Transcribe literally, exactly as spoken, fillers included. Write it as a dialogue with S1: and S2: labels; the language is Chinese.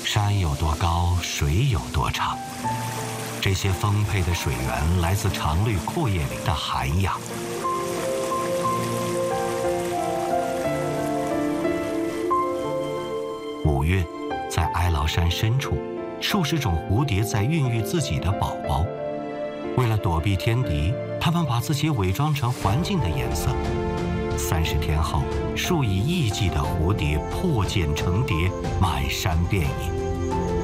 S1: 山有多高，水有多长。这些丰沛的水源来自常绿阔叶林的涵养。五月，在哀牢山深处，数十种蝴蝶在孕育自己的宝宝。为了躲避天敌，它们把自己伪装成环境的颜色。三十天后，数以亿计的蝴蝶破茧成蝶，满山遍野。